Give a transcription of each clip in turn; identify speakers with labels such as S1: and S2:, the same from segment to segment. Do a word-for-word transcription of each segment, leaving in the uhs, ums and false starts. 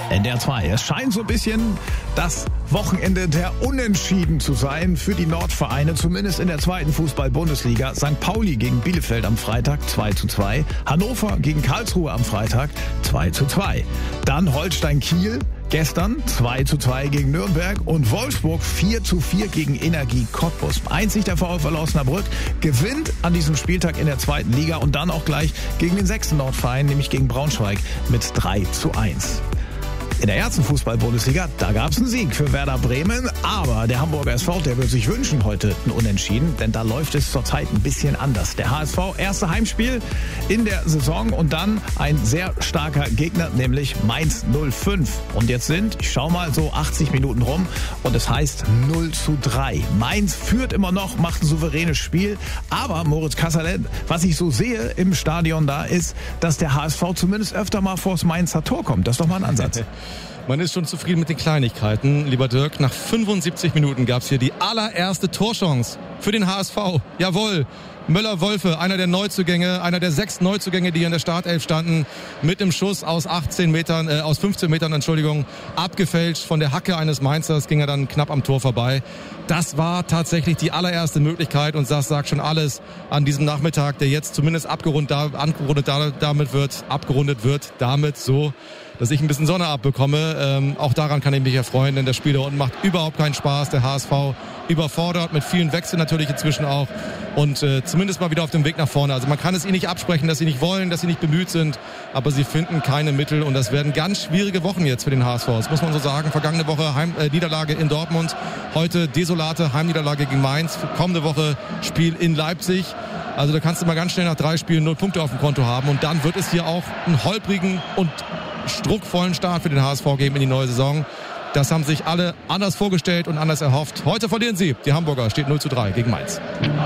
S1: N D R zwei. Es scheint so ein bisschen das Wochenende der Unentschieden zu sein für die Nordvereine, zumindest in der zweiten Fußball-Bundesliga. Sankt Pauli gegen Bielefeld am Freitag zwei zu zwei. Hannover gegen Karlsruhe am Freitag zwei zu zwei. Dann Holstein-Kiel gestern zwei zu zwei gegen Nürnberg und Wolfsburg vier zu vier gegen Energie Cottbus. Einzig der VfL Osnabrück gewinnt an diesem Spieltag in der zweiten Liga und dann auch gleich gegen den sechsten Nordverein, nämlich gegen Braunschweig mit drei zu eins. In der ersten Fußball-Bundesliga, da gab es einen Sieg für Werder Bremen, aber der Hamburger S V, der wird sich wünschen heute ein Unentschieden, denn da läuft es zurzeit ein bisschen anders. Der H S V, erste Heimspiel in der Saison und dann ein sehr starker Gegner, nämlich Mainz null fünf. Und jetzt sind, ich schau mal, so achtzig Minuten rum und es heißt null zu drei. Mainz führt immer noch, macht ein souveränes Spiel, aber Moritz Kasserlet, was ich so sehe im Stadion da, ist, dass der H S V zumindest öfter mal vors Mainzer Tor kommt. Das ist doch mal ein Ansatz.
S2: Man ist schon zufrieden mit den Kleinigkeiten, lieber Dirk. Nach fünfundsiebzig Minuten gab es hier die allererste Torchance für den H S V. Jawohl, Möller-Wolfe, einer der Neuzugänge, einer der sechs Neuzugänge, die hier in der Startelf standen, mit einem Schuss aus achtzehn Metern, äh, aus fünfzehn Metern, Entschuldigung, abgefälscht von der Hacke eines Mainzers, ging er dann knapp am Tor vorbei. Das war tatsächlich die allererste Möglichkeit und das sagt schon alles an diesem Nachmittag, der jetzt zumindest abgerundet, da, abgerundet da, damit wird, abgerundet wird, damit so, dass ich ein bisschen Sonne abbekomme. Ähm, auch daran kann ich mich erfreuen, denn das Spiel da unten macht überhaupt keinen Spaß. Der H S V überfordert, mit vielen Wechseln natürlich inzwischen auch und äh, zumindest mal wieder auf dem Weg nach vorne. Also man kann es ihnen nicht absprechen, dass sie nicht wollen, dass sie nicht bemüht sind, aber sie finden keine Mittel und das werden ganz schwierige Wochen jetzt für den H S V. Das muss man so sagen. Vergangene Woche Heim, äh, Niederlage in Dortmund, heute desolate Heimniederlage gegen Mainz, kommende Woche Spiel in Leipzig. Also da kannst du mal ganz schnell nach drei Spielen null Punkte auf dem Konto haben und dann wird es hier auch einen holprigen und druckvollen Start für den H S V geben in die neue Saison. Das haben sich alle anders vorgestellt und anders erhofft. Heute verlieren sie. Die Hamburger steht null zu drei gegen Mainz.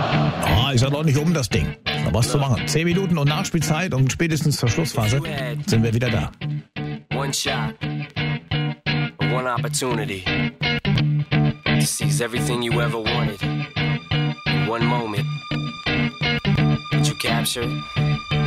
S1: Ah, ist ja noch nicht um das Ding. Noch was zu machen. Zehn Minuten und Nachspielzeit und spätestens zur Schlussphase sind wir wieder da.
S3: One shot, one opportunity to seize everything you ever wanted in one moment. Did you capture it?